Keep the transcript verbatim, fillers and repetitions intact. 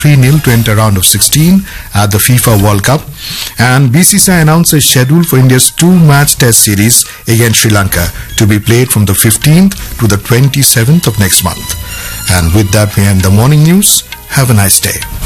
three nil to enter round of sixteen at the FIFA World Cup. And B C C I announced a schedule for India's two-match test series against Sri Lanka to be played from the fifteenth to the twenty-seventh of next month. And with that, we end the morning news. Have a nice day.